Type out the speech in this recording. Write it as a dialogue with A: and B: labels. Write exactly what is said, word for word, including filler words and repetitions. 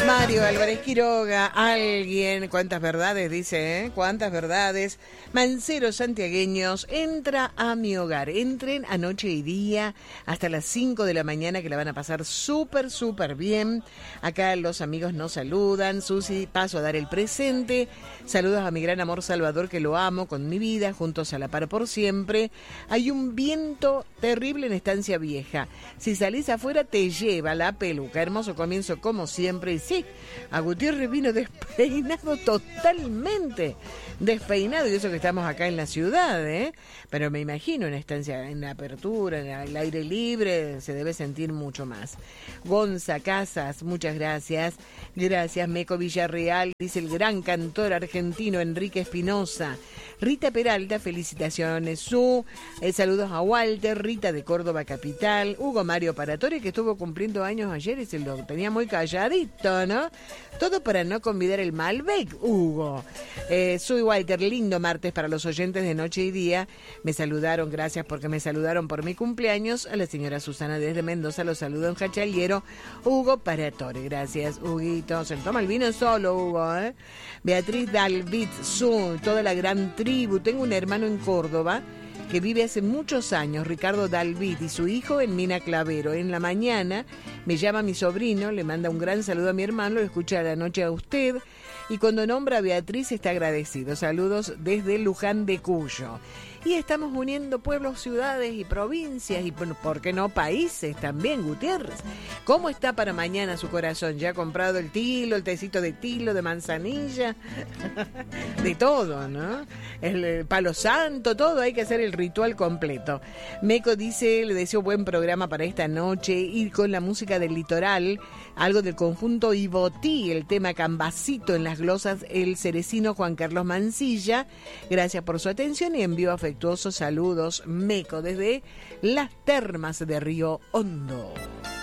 A: Mario Álvarez Quiroga, alguien, cuántas verdades dice, ¿eh? Cuántas verdades. Manceros santiagueños, entra a mi hogar, entren a noche y día hasta las cinco de la mañana que la van a pasar súper, súper bien. Acá los amigos nos saludan. Susi, paso a dar el presente. Saludos a mi gran amor Salvador, que lo amo con mi vida, juntos a la par por siempre. Hay un viento terrible en Estancia Vieja. Si salís afuera te lleva la peluca. Hermoso comienzo como siempre. Y sí, a Gutiérrez vino despeinado totalmente. Despeinado, y eso que estamos acá en la ciudad, ¿eh? Pero me imagino en estancia, en la apertura, en el aire libre, se debe sentir mucho más. Gonza Casas, muchas gracias. Gracias, Meco Villarreal, dice el gran cantor argentino Enrique Espinosa. Rita Peralta, felicitaciones. Su, eh, saludos a Walter, Rita de Córdoba Capital. Hugo Mario Paratore, que estuvo cumpliendo años ayer y se lo tenía muy calladito, ¿no? Todo para no convidar el Malbec, Hugo. Eh, soy Walter, lindo martes para los oyentes de Noche y Día. Me saludaron, gracias porque me saludaron por mi cumpleaños. A la señora Susana desde Mendoza, los saludo en Jachaliero. Hugo Paratore, gracias, Huguito. Se toma el vino solo, Hugo, ¿eh? Beatriz Dalvit, Su, toda la gran tribu. Tengo un hermano en Córdoba que vive hace muchos años, Ricardo Dalvit, y su hijo en Mina Clavero. En la mañana me llama mi sobrino, le manda un gran saludo a mi hermano, lo escucha a la noche a usted, y cuando nombra a Beatriz está agradecido. Saludos desde Luján de Cuyo. Y estamos uniendo pueblos, ciudades y provincias y, ¿por qué no, países también, Gutiérrez? ¿Cómo está para mañana su corazón? ¿Ya ha comprado el tilo, el tecito de tilo, de manzanilla? De todo, ¿no? El, el palo santo, todo, hay que hacer el ritual completo. Meco dice, le deseo buen programa para esta noche y con la música del litoral, algo del conjunto Ibotí, el tema Cambacito en las glosas, el cerecino Juan Carlos Mancilla. Gracias por su atención y envío afectuosos saludos, Meco, desde las termas de Río Hondo.